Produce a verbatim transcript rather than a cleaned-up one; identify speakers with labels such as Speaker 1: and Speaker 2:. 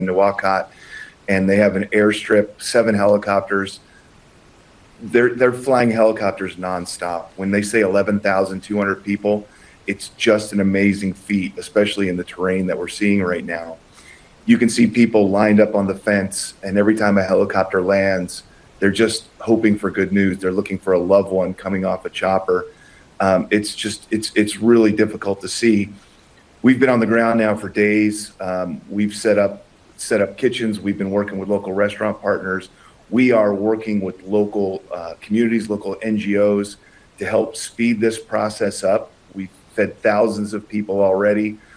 Speaker 1: to Walcott, and they have an airstrip, seven helicopters. They're they're flying helicopters nonstop. When they say eleven thousand two hundred people, it's just an amazing feat, especially in the terrain that we're seeing right now. You can see people lined up on the fence, and every time a helicopter lands, they're just hoping for good news. They're looking for a loved one coming off a chopper. Um, it's just it's it's really difficult to see. We've been on the ground now for days. Um, we've set up set up kitchens. We've been working with local restaurant partners. We are working with local uh, communities, local N G Os to help speed this process up. We've fed thousands of people already.